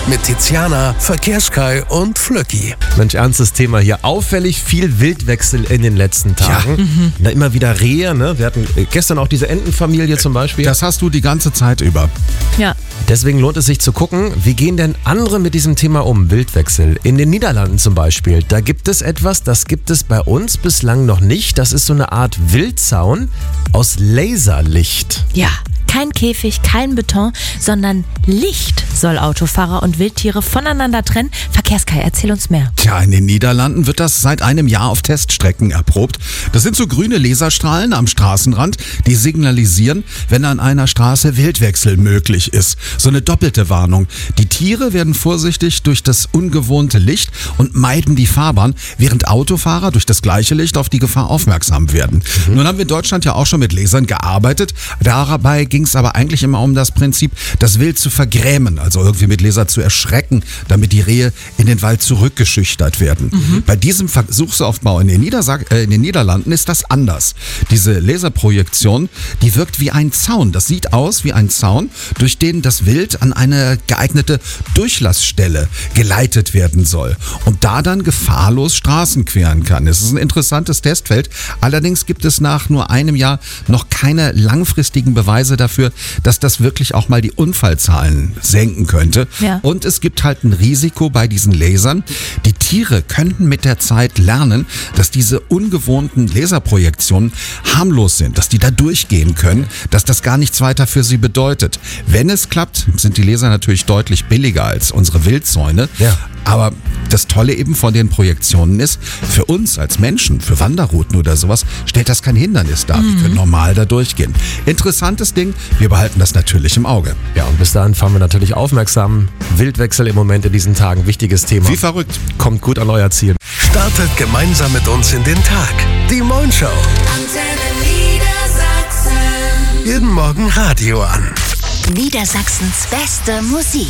Mit Tiziana, Verkehrskai und Flöcki. Mensch, ernstes Thema hier. Auffällig viel Wildwechsel in den letzten Tagen. Na, immer wieder Rehe, ne? Wir hatten gestern auch diese Entenfamilie zum Beispiel. Das hast du die ganze Zeit über. Ja. Deswegen lohnt es sich zu gucken, wie gehen denn andere mit diesem Thema um, Wildwechsel. In den Niederlanden zum Beispiel, da gibt es etwas, das gibt es bei uns bislang noch nicht. Das ist so eine Art Wildzaun aus Laserlicht. Ja. Kein Käfig, kein Beton, sondern Licht soll Autofahrer und Wildtiere voneinander trennen. Verkehrskai, erzähl uns mehr. Tja, in den Niederlanden wird das seit einem Jahr auf Teststrecken erprobt. Das sind so grüne Laserstrahlen am Straßenrand, die signalisieren, wenn an einer Straße Wildwechsel möglich ist. So eine doppelte Warnung. Die Tiere werden vorsichtig durch das ungewohnte Licht und meiden die Fahrbahn, während Autofahrer durch das gleiche Licht auf die Gefahr aufmerksam werden. Nun haben wir in Deutschland ja auch schon mit Lasern gearbeitet. Dabei ging es aber eigentlich immer um das Prinzip, das Wild zu vergrämen, also irgendwie mit Laser zu erschrecken, damit die Rehe in den Wald zurückgeschüchtert werden. Bei diesem Versuchsaufbau in den Niederlanden ist das anders. Diese Laserprojektion, die wirkt wie ein Zaun. Das sieht aus wie ein Zaun, durch den das Wild an eine geeignete Durchlassstelle geleitet werden soll und da dann gefahrlos Straßen queren kann. Es ist ein interessantes Testfeld. Allerdings gibt es nach nur einem Jahr noch keine langfristigen Beweise dafür, dass das wirklich auch mal die Unfallzahlen senken könnte. Ja. Und es gibt halt ein Risiko bei diesen Lasern. Die Tiere könnten mit der Zeit lernen, dass diese ungewohnten Laserprojektionen harmlos sind, dass die da durchgehen können, dass das gar nichts weiter für sie bedeutet. Wenn es klappt, sind die Laser natürlich deutlich billiger als unsere Wildzäune. Ja. Aber das Tolle eben von den Projektionen ist, für uns als Menschen, für Wanderrouten oder sowas, stellt das kein Hindernis dar. Wir können normal da durchgehen. Interessantes Ding, wir behalten das natürlich im Auge. Ja, und bis dahin fahren wir natürlich aufmerksam. Wildwechsel im Moment in diesen Tagen, wichtiges Thema. Wie verrückt. Kommt gut an euer Ziel. Startet gemeinsam mit uns in den Tag. Die Moin Show. Antenne Niedersachsen. Jeden Morgen Radio an. Niedersachsens beste Musik.